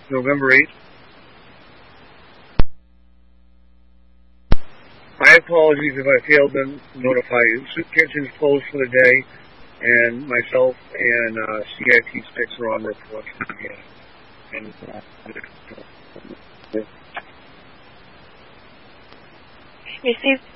November 8th. My apologies if I failed to notify you. Soup Kitchen's closed for the day, and myself and CIT Sticks are on report again. And, Received